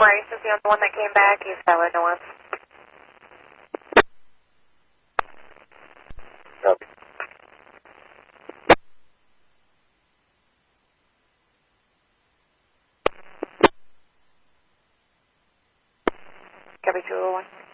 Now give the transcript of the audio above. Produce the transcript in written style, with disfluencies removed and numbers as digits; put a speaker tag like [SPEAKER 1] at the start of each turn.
[SPEAKER 1] Price is the only one that came back. He's valid north.
[SPEAKER 2] Copy.
[SPEAKER 1] Copy 201.